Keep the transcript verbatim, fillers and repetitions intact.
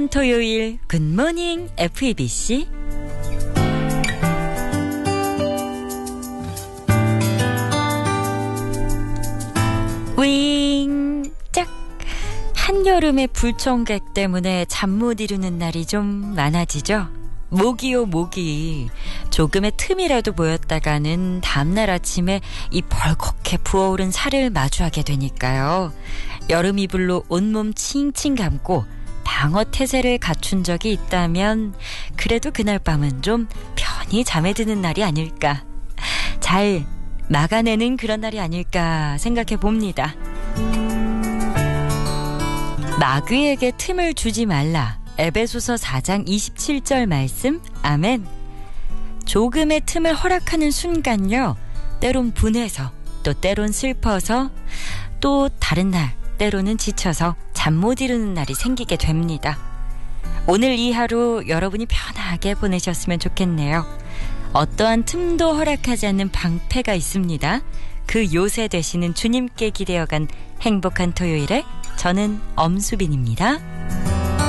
토요일 굿모닝 에프이비씨. 윙 짝. 한여름의 불청객 때문에 잠 못 이루는 날이 좀 많아지죠. 모기요 모기. 조금의 틈이라도 보였다가는 다음날 아침에 이 벌겋게 부어오른 살을 마주하게 되니까요. 여름 이불로 온몸 칭칭 감고 방어 태세를 갖춘 적이 있다면 그래도 그날 밤은 좀 편히 잠에 드는 날이 아닐까, 잘 막아내는 그런 날이 아닐까 생각해 봅니다. 마귀에게 틈을 주지 말라. 에베소서 사 장 이십칠 절 말씀. 아멘. 조금의 틈을 허락하는 순간요, 때론 분해서, 또 때론 슬퍼서, 또 다른 날 때로는 지쳐서 잠 못 이루는 날이 생기게 됩니다. 오늘 이 하루 여러분이 편하게 보내셨으면 좋겠네요. 어떠한 틈도 허락하지 않는 방패가 있습니다. 그 요새 되시는 주님께 기대어간 행복한 토요일에 저는 엄수빈입니다.